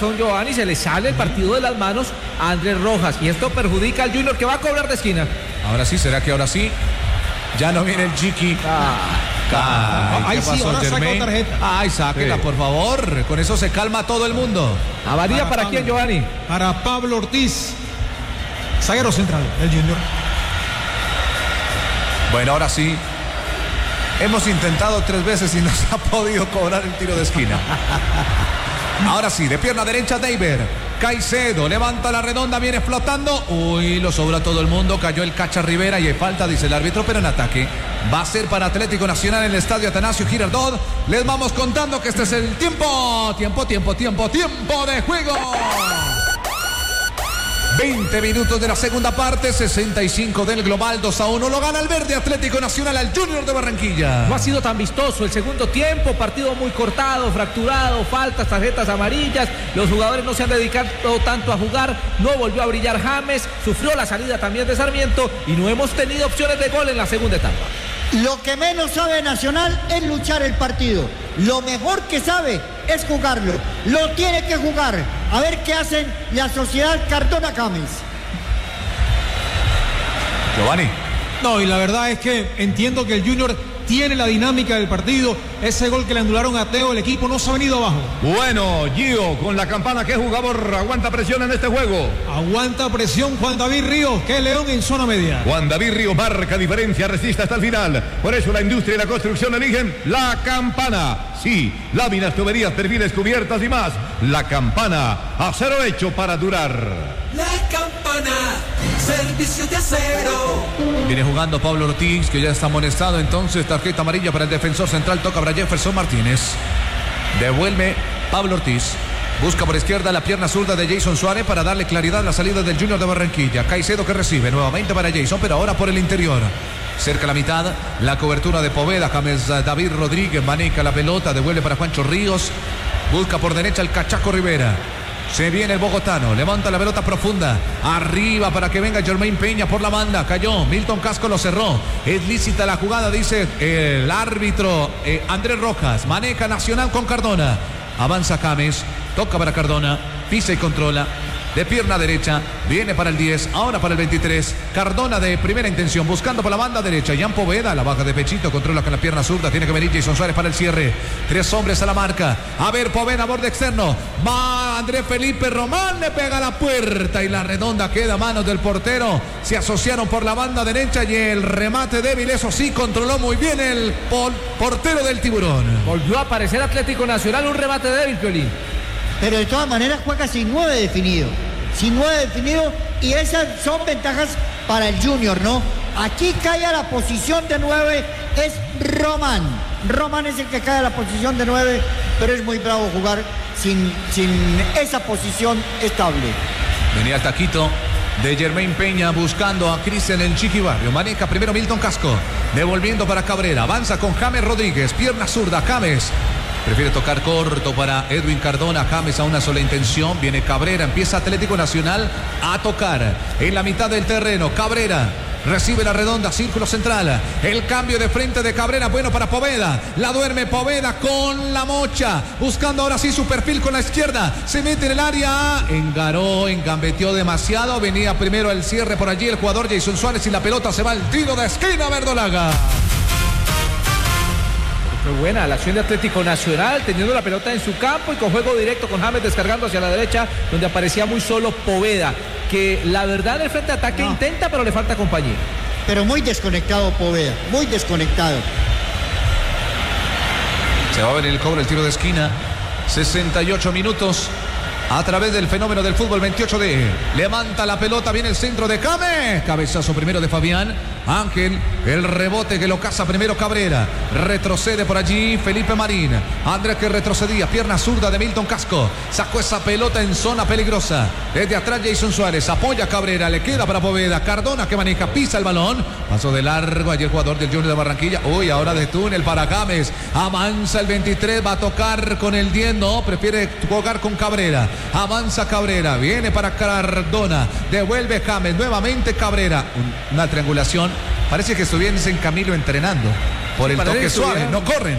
razón, Giovanni, se le sale el partido de las manos a Andrés Rojas y esto perjudica al Junior, que va a cobrar de esquina. Ahora sí, ¿será que ahora sí? Ya no viene el Chiqui. Ahí sí, ahora saca tarjeta. Ay, sáquela, por favor. Con eso se calma todo el mundo. ¿Amarilla para quién, Giovanni? Para Pablo Ortiz, zaguero central del Junior. Bueno, ahora sí. Hemos intentado 3 veces y no se ha podido cobrar el tiro de esquina. Ahora sí, de pierna derecha, David. Caicedo levanta la redonda, viene flotando. Uy, lo sobra todo el mundo. Cayó el Cacha Rivera y hay falta, dice el árbitro, pero en ataque va a ser para Atlético Nacional en el estadio Atanasio Girardot. Les vamos contando que este es el tiempo de juego. 20 minutos de la segunda parte, 65 del global, 2-1. Lo gana el verde Atlético Nacional al Junior de Barranquilla. No ha sido tan vistoso el segundo tiempo, partido muy cortado, fracturado, faltas, tarjetas amarillas. Los jugadores no se han dedicado tanto a jugar. No volvió a brillar James, sufrió la salida también de Sarmiento y no hemos tenido opciones de gol en la segunda etapa. Lo que menos sabe Nacional es luchar el partido. Lo mejor que sabe es jugarlo. Lo tiene que jugar. A ver qué hacen la Sociedad Cardona Cames. Giovanni. No, y la verdad es que entiendo que el Junior tiene la dinámica del partido. Ese gol que le anularon a Teo, el equipo no se ha venido abajo. Bueno, Gio, con la campana, ¿qué jugador aguanta presión en este juego? Aguanta presión Juan David Ríos, que es León en zona media. Juan David Ríos marca diferencia, resiste hasta el final. Por eso la industria y la construcción eligen la campana. Sí, láminas, tuberías, perfiles, cubiertas y más. La campana, acero hecho para durar. La campana, servicio de acero. Viene jugando Pablo Ortiz, que ya está amonestado. Entonces, tarjeta amarilla para el defensor central. Toca para Jefferson Martínez. Devuelve Pablo Ortiz. Busca por izquierda la pierna zurda de Jason Suárez para darle claridad a la salida del Junior de Barranquilla. Caicedo que recibe nuevamente para Jason, pero ahora por el interior. Cerca la mitad, la cobertura de Poveda. James David Rodríguez maneja la pelota, devuelve para Juancho Ríos. Busca por derecha el Cachaco Rivera. Se viene el bogotano, levanta la pelota profunda, arriba para que venga Jermaine Peña por la banda, cayó, Milton Casco lo cerró, es lícita la jugada, dice el árbitro Andrés Rojas, maneja Nacional con Cardona, avanza James, toca para Cardona, pisa y controla, de pierna derecha, viene para el 10, ahora para el 23, Cardona de primera intención, buscando por la banda derecha, Jan Poveda, la baja de pechito, controla con la pierna zurda, tiene que venir Jason Suárez para el cierre, 3 hombres a la marca, a ver Poveda, borde externo, va Andrés Felipe Román, le pega a la puerta y la redonda queda a manos del portero, se asociaron por la banda derecha y el remate débil, eso sí, controló muy bien el portero del Tiburón. Volvió a aparecer Atlético Nacional, un remate débil, Piolín. Pero de todas maneras juega sin 9 definido. Sin 9 definido y esas son ventajas para el Junior, ¿no? Aquí cae a la posición de 9 es Román. Román es el que cae a la posición de 9, pero es muy bravo jugar sin esa posición estable. Venía el taquito de Jermaine Peña buscando a Cristian el Chiqui Barrio. Maneja primero Milton Casco, devolviendo para Cabrera. Avanza con James Rodríguez, pierna zurda, James. Prefiere tocar corto para Edwin Cardona. James a una sola intención. Viene Cabrera. Empieza Atlético Nacional a tocar en la mitad del terreno. Cabrera recibe la redonda. Círculo central. El cambio de frente de Cabrera. Bueno para Poveda. La duerme Poveda con la mocha. Buscando ahora sí su perfil con la izquierda. Se mete en el área. Engaró, engambeteó demasiado. Venía primero el cierre por allí el jugador Jason Suárez. Y la pelota se va al tiro de esquina verdolaga. Muy buena la acción de Atlético Nacional, teniendo la pelota en su campo y con juego directo con James descargando hacia la derecha, donde aparecía muy solo Poveda, que la verdad en el frente de ataque intenta, pero le falta compañía. Pero muy desconectado Poveda, muy desconectado. Se va a ver el cobro, el tiro de esquina. 68 minutos. A través del fenómeno del fútbol 28D. Levanta la pelota, viene el centro de James. Cabezazo primero de Fabián. Ángel, el rebote que lo caza primero Cabrera. Retrocede por allí Felipe Marín. Andrés que retrocedía, pierna zurda de Milton Casco. Sacó esa pelota en zona peligrosa. Desde atrás Jason Suárez, apoya a Cabrera, le queda para Poveda. Cardona que maneja, pisa el balón. Pasó de largo allí el jugador del Junior de Barranquilla. Uy, ahora de túnel para James. Avanza el 23, va a tocar con el 10. No, prefiere jugar con Cabrera. Avanza Cabrera, viene para Cardona. Devuelve James, nuevamente Cabrera. Una triangulación. Parece que estuviesen en Camilo entrenando por el toque suave, no corren.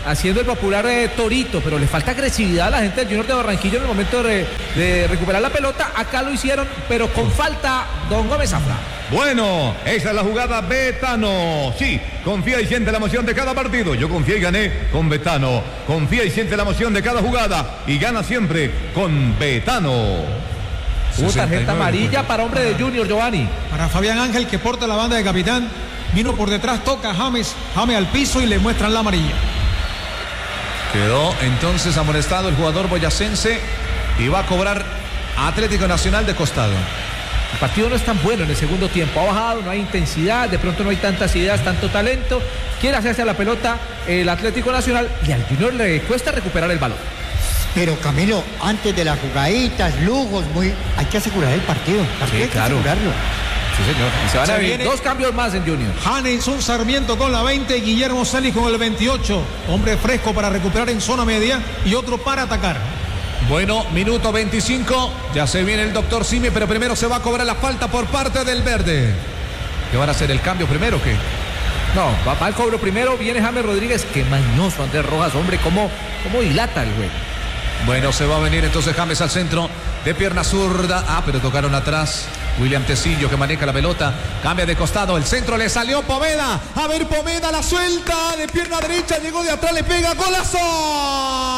haciendo el popular torito, pero le falta agresividad a la gente del Junior de Barranquilla en el momento de recuperar la pelota. Acá lo hicieron, pero con falta, don Gómez Zafra. Bueno, esa es la jugada Betano. Sí, confía y siente la emoción de cada partido. Yo confié y gané con Betano. Confía y siente la emoción de cada jugada y gana siempre con Betano. Hubo tarjeta amarilla para hombre de Junior, Giovanni. Para Fabián Ángel, que porta la banda de capitán. Vino por detrás, toca a James al piso y le muestran la amarilla. Quedó entonces amonestado el jugador boyacense y va a cobrar Atlético Nacional de costado. El partido no es tan bueno en el segundo tiempo, ha bajado, no hay intensidad, de pronto no hay tantas ideas, tanto talento. Quiere hacerse a la pelota el Atlético Nacional y al Junior le cuesta recuperar el balón. Pero Camilo, antes de las jugaditas, lujos, hay que asegurar el partido. Hay que asegurarlo. Sí, señor. Y se van a venir 2 cambios más en Junior. Haneyson Sarmiento con la 20, Guillermo Celis con el 28. Hombre fresco para recuperar en zona media y otro para atacar. Bueno, minuto 25, ya se viene el doctor Simi, pero primero se va a cobrar la falta por parte del verde. ¿Qué van a hacer, el cambio primero o qué? No, va al cobro primero, viene James Rodríguez, qué mañoso Andrés Rojas, hombre, cómo dilata el juego. Bueno, se va a venir entonces James al centro, de pierna zurda, pero tocaron atrás. William Tecillo que maneja la pelota, cambia de costado, el centro le salió Poveda, a ver Poveda la suelta, de pierna derecha, llegó de atrás, le pega, ¡golazo!